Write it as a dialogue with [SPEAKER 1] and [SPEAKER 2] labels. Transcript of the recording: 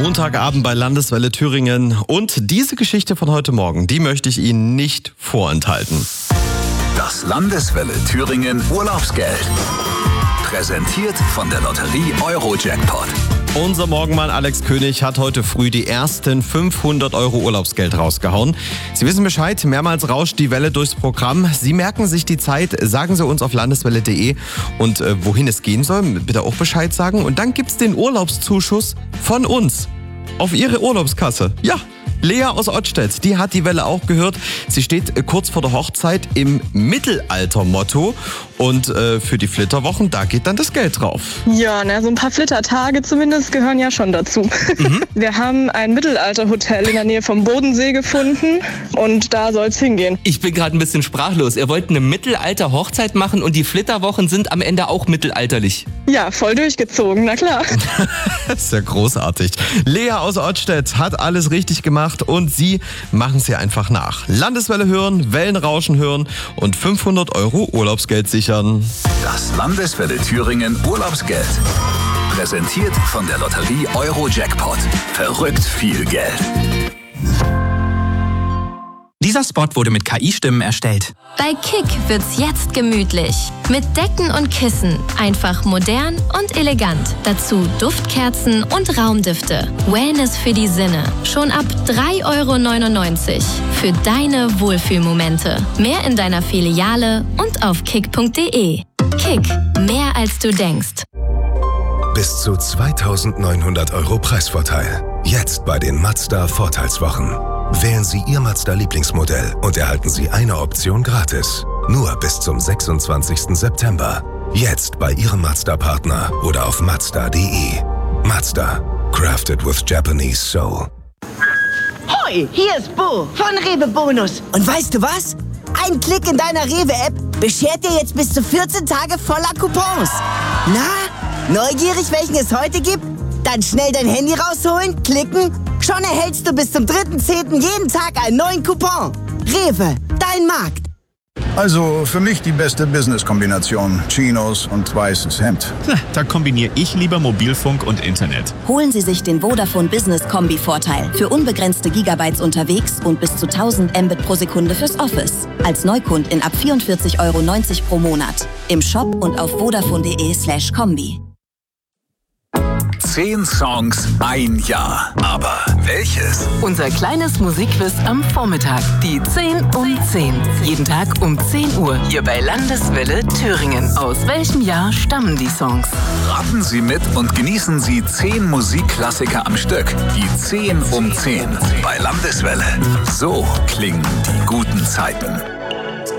[SPEAKER 1] Montagabend bei Landeswelle Thüringen. Und diese Geschichte von heute Morgen, die möchte ich Ihnen nicht vorenthalten.
[SPEAKER 2] Das Landeswelle Thüringen Urlaubsgeld. Präsentiert von der Lotterie Euro-Jackpot.
[SPEAKER 1] Unser Morgenmann Alex König hat heute früh die ersten 500 € Urlaubsgeld rausgehauen. Sie wissen Bescheid, mehrmals rauscht die Welle durchs Programm. Sie merken sich die Zeit, sagen Sie uns auf landeswelle.de und wohin es gehen soll, bitte auch Bescheid sagen. Und dann gibt's den Urlaubszuschuss von uns auf Ihre Urlaubskasse. Ja. Lea aus Ottstedt, die hat die Welle auch gehört. Sie steht kurz vor der Hochzeit im Mittelalter-Motto. Und für die Flitterwochen, da geht dann das Geld drauf.
[SPEAKER 3] Ja, so ein paar Flittertage zumindest gehören ja schon dazu. Wir haben ein Mittelalter-Hotel in der Nähe vom Bodensee gefunden und da soll es hingehen.
[SPEAKER 4] Ich bin gerade ein bisschen sprachlos. Ihr wollt eine Mittelalter-Hochzeit machen und die Flitterwochen sind am Ende auch mittelalterlich.
[SPEAKER 3] Ja, voll durchgezogen, na klar.
[SPEAKER 1] Das ist ja großartig. Lea aus Ottstedt hat alles richtig gemacht und Sie machen es ihr einfach nach. Landeswelle hören, Wellenrauschen hören und 500 € Urlaubsgeld sichern.
[SPEAKER 2] Das Landeswelle Thüringen Urlaubsgeld. Präsentiert von der Lotterie Euro-Jackpot. Verrückt viel Geld.
[SPEAKER 5] Dieser Spot wurde mit KI-Stimmen erstellt.
[SPEAKER 6] Bei Kick wird's jetzt gemütlich. Mit Decken und Kissen. Einfach modern und elegant. Dazu Duftkerzen und Raumdüfte. Wellness für die Sinne. Schon ab 3,99 € für deine Wohlfühlmomente. Mehr in deiner Filiale und auf kick.de. Kick, mehr als du denkst.
[SPEAKER 7] Bis zu 2.900 € Preisvorteil. Jetzt bei den Mazda Vorteilswochen. Wählen Sie Ihr Mazda-Lieblingsmodell und erhalten Sie eine Option gratis. Nur bis zum 26. September. Jetzt bei Ihrem Mazda-Partner oder auf Mazda.de. Mazda. Crafted with Japanese Soul.
[SPEAKER 8] Hoi, hier ist Bo von Rewe Bonus. Und weißt du was? Ein Klick in deiner Rewe-App beschert dir jetzt bis zu 14 Tage voller Coupons. Na, neugierig, welchen es heute gibt? Dann schnell dein Handy rausholen, klicken. Schon erhältst du bis zum 3.10. jeden Tag einen neuen Coupon. Rewe, dein Markt.
[SPEAKER 9] Also für mich die beste Business-Kombination. Chinos und weißes Hemd.
[SPEAKER 10] Da kombiniere ich lieber Mobilfunk und Internet.
[SPEAKER 11] Holen Sie sich den Vodafone Business Kombi-Vorteil. Für unbegrenzte Gigabytes unterwegs und bis zu 1000 Mbit pro Sekunde fürs Office. Als Neukundin ab 44,90 € pro Monat. Im Shop und auf vodafone.de/kombi.
[SPEAKER 2] 10 Songs, ein Jahr. Aber welches?
[SPEAKER 12] Unser kleines Musikquiz am Vormittag. Die 10 um 10. Jeden Tag um 10 Uhr. Hier bei Landeswelle Thüringen. Aus welchem Jahr stammen die Songs?
[SPEAKER 2] Raten Sie mit und genießen Sie 10 Musikklassiker am Stück. Die 10 um 10. Bei Landeswelle. So klingen die guten Zeiten.